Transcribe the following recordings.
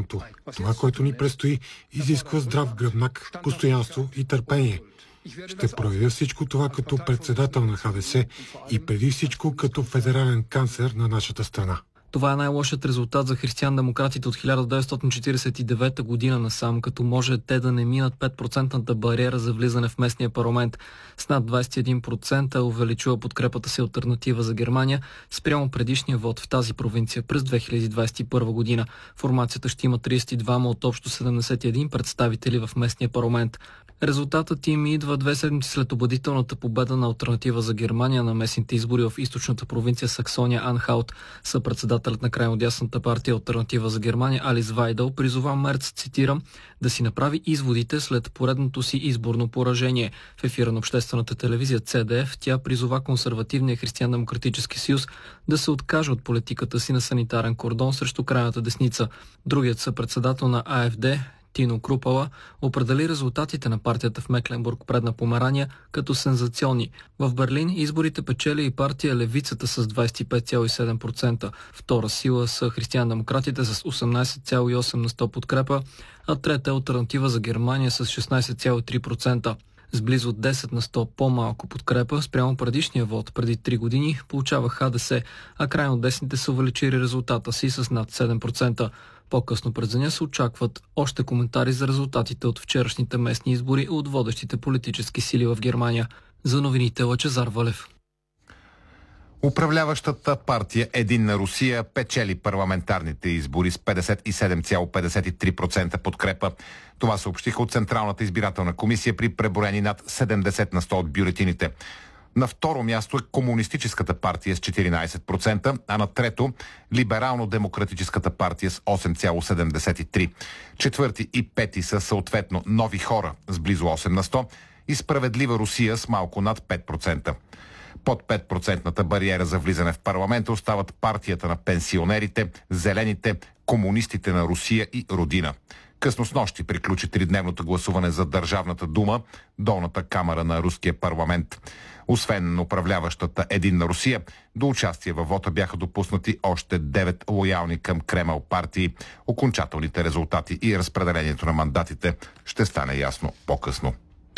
очакваното. Това, което ни предстои, изисква здрав гръбнак, постоянство и търпение. Ще проявя всичко това като председател на ХДС и преди всичко като федерален канцлер на нашата страна. Това е най-лошият резултат за християн-демократите от 1949 година насам, като може те да не минат 5% бариера за влизане в местния парламент. С над 21% увеличила подкрепата си алтернатива за Германия спрямо предишния вод в тази провинция през 2021 година. Формацията ще има 32 от общо 71 представители в местния парламент. Резултатът им идва 2 седмици след убедителната победа на алтернатива за Германия на местните избори в източната провинция Саксония-Анхалт. Съпредседателят на крайнодясната партия Алтернатива за Германия Алис Вайдъл призова Мерц, цитирам, да си направи изводите след поредното си изборно поражение. В ефира на обществената телевизия CDF тя призова консервативния християн-демократически съюз да се откаже от политиката си на санитарен кордон срещу крайната десница. Другият съпредседател на АФД Тино Крупала определи резултатите на партията в Мекленбург, предна Померания, като сензационни. В Берлин изборите печели и партия Левицата с 25,7%. Втора сила са християн-демократите с 18,8% подкрепа, а трета е Алтернатива за Германия с 16,3%. С близо 10% по-малко подкрепа спрямо предишния вод преди 3 години получава ХДС, а крайно десните са увеличили резултата си с над 7%. По-късно през деня се очакват още коментари за резултатите от вчерашните местни избори от водещите политически сили в Германия. За новините Лъчезар Валев. Управляващата партия Единна Русия печели парламентарните избори с 57,53% подкрепа. Това съобщиха от Централната избирателна комисия при преброени над 70% от бюлетините. На второ място е Комунистическата партия с 14%, а на трето Либерално-демократическата партия с 8,73%. Четвърти и пети са съответно Нови хора с близо 8% и Справедлива Русия с малко над 5%. Под 5% бариера за влизане в парламента остават партията на пенсионерите, зелените, комунистите на Русия и Родина. Късно снощи приключи 3-дневното гласуване за Държавната дума, долната камара на руския парламент. Освен управляващата Единна Русия, до участие във вота бяха допуснати още 9 лоялни към Кремъл партии. Окончателните резултати и разпределението на мандатите ще стане ясно по-късно.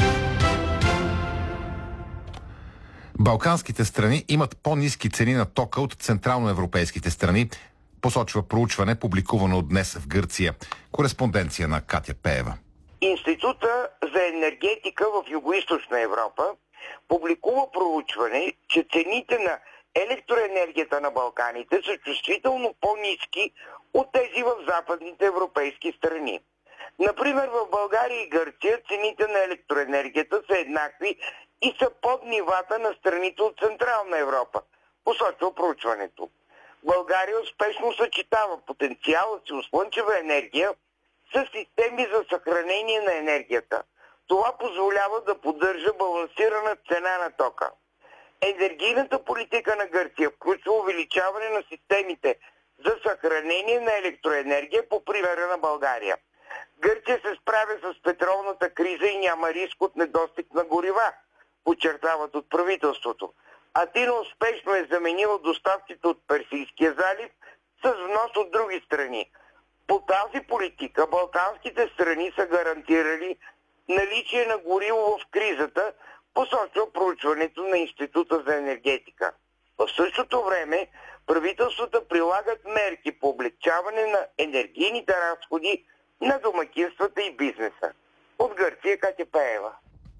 Балканските страни имат по-ниски цени на тока от централноевропейските страни, посочва проучване, публикувано днес в Гърция. Кореспонденция на Катя Пеева. Института за енергетика в Югоизточна Европа публикува проучване, че цените на електроенергията на Балканите са чувствително по-ниски от тези в западните европейски страни. Например, в България и Гърция цените на електроенергията са еднакви и са под нивата на страните от Централна Европа, посочва проучването. България успешно съчетава потенциала си от слънчева енергия с системи за съхранение на енергията. Това позволява да поддържа балансирана цена на тока. Енергийната политика на Гърция включва увеличаване на системите за съхранение на електроенергия по примера на България. Гърция се справя с петролната криза и няма риск от недостиг на горива, подчертават от правителството. Атина успешно е заменила доставките от Персийския залив с внос от други страни. По тази политика балканските страни са гарантирали наличие на гориво в кризата, посочва проучването на Института за енергетика. В същото време правителствата прилагат мерки по облегчаване на енергийните разходи на домакинствата и бизнеса. От Гърция Катя Пеева.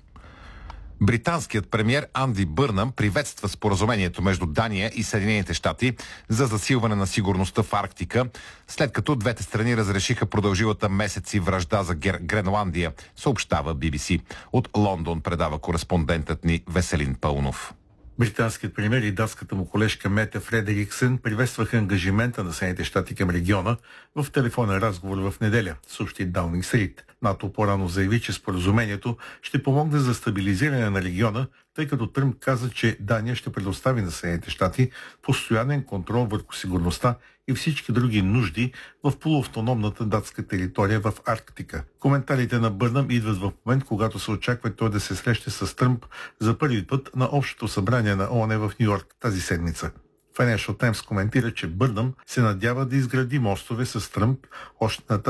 Британският премиер Анди Бърнам приветства споразумението между Дания и Съединените щати за засилване на сигурността в Арктика, след като двете страни разрешиха продължилата месеци вражда за Гренландия, съобщава BBC. От Лондон предава кореспондентът ни Веселин Пълнов. Британският премиер и датската му колежка Мете Фредериксен приветстваха ангажимента на Съединените щати към региона в телефонен разговор в неделя, съобщи Даунинг Стрит. НАТО по-рано заяви, че споразумението ще помогне за стабилизиране на региона, тъй като Тръмп каза, че Дания ще предостави на Съединените щати постоянен контрол върху сигурността и всички други нужди в полуавтономната датска територия в Арктика. Коментарите на Бърнам идват в момент, когато се очаква той да се срещне с Тръмп за първи път на Общото събрание на ООН в Ню-Йорк тази седмица. Financial Times коментира, че Бърнам се надява да изгради мостове с Тръмп още на